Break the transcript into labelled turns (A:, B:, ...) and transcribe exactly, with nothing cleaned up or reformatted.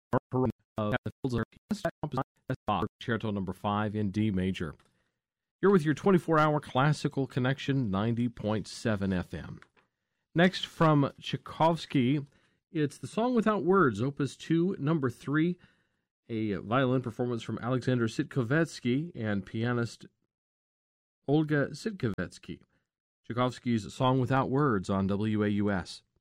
A: of Concerto number five in D major. You're with your twenty-four hour classical connection, ninety point seven F M. Next, from Tchaikovsky, it's the Song Without Words, Opus two, number three, a violin performance from Alexander Sitkovetsky and pianist Olga Sitkovetsky. Tchaikovsky's Song Without Words on W A U S.